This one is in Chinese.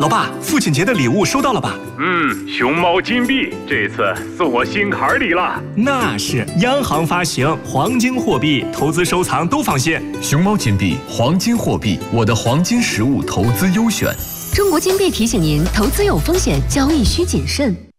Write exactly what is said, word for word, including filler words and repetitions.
老爸，父亲节的礼物收到了吧？ 嗯，熊猫金币这次送我心坎里了。 那是央行发行黄金货币，投资收藏都放心。 熊猫金币，黄金货币，我的黄金实物投资优选。 中国金币提醒您：投资有风险，交易需谨慎。